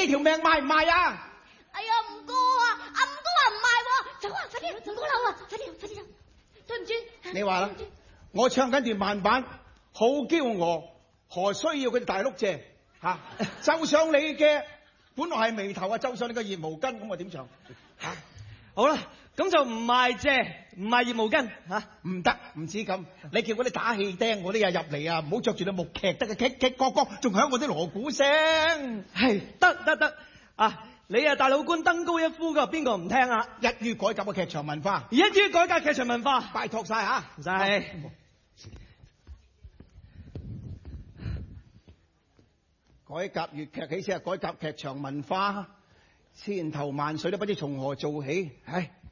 你條命賣唔賣啊？ 哎呀，唔哥啊，阿唔哥話唔賣喎，走啊，快啲，唔哥樓啊，快啲走。對唔住， 你話啦，我唱緊段慢板，好驕傲，何需要佢哋大碌謝嚇？就上你嘅，本來係眉頭啊，就上你個熱毛巾，咁我點唱嚇？ 好啦，咁就唔賣謝，唔賣熱毛巾嚇， 唔得，唔止咁，你叫嗰啲打氣釘嗰啲啊入嚟啊，唔好着住你木屐得嘅，棘角角，仲響我啲鑼鼓聲。 係得啊！你啊大老倌登高一呼㗎，邊個唔聽啊？ 一於改革個劇場文化， 一於改革劇場文化， 拜託晒嚇， 唔使。 改革粵劇起先係改革劇場文化，千頭萬緒都不知從何做起，唉。